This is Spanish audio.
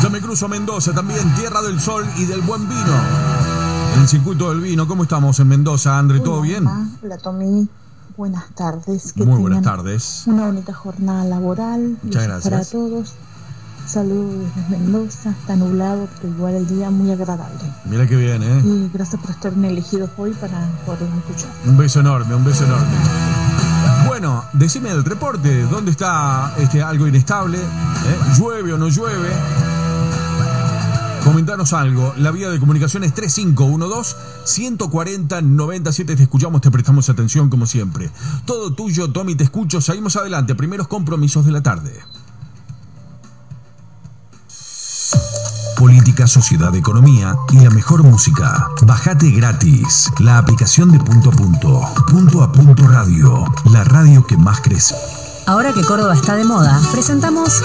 Yo me cruzo a Mendoza también, tierra del sol y del buen vino. El circuito del vino, ¿cómo estamos en Mendoza, André? ¿Todo bien? Hola, Tommy. Buenas tardes. Muy buenas tardes. Una bonita jornada laboral. Muchas gracias. Para todos. Saludos desde Mendoza. Está nublado, pero igual el día muy agradable. Mira qué bien, ¿eh? Y gracias por estarme elegidos hoy para poder escuchar. Un beso enorme, un beso enorme. Bueno, decime el reporte. ¿Dónde está algo inestable? ¿Llueve o no llueve? Comentanos algo. La vía de comunicación es 3512-140-97. Te escuchamos, te prestamos atención como siempre. Todo tuyo, Tommy, te escucho. Seguimos adelante. Primeros compromisos de la tarde. Política, sociedad, economía y la mejor música. Bájate gratis la aplicación de Punto a Punto Radio, la radio que más crece. Ahora que Córdoba está de moda, presentamos